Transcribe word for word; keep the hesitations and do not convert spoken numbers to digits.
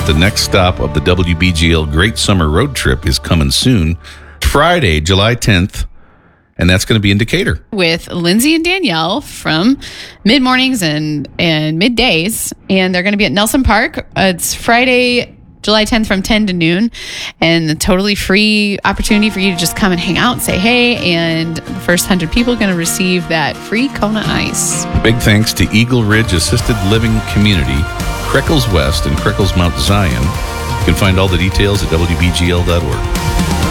The next stop of the W B G L Great Summer Road Trip is coming soon, Friday, July tenth, and that's going to be in Decatur. With Lindsay and Danielle from Mid Mornings and, and Middays, and they're going to be at Nelson Park. Uh, it's Friday, July tenth from ten to noon, and a totally free opportunity for you to just come and hang out, say hey, and the first one hundred people are going to receive that free Kona Ice. Big thanks to Eagle Ridge Assisted Living Community, Creckles West, and Creckles Mount Zion. You can find all the details at W B G L dot org.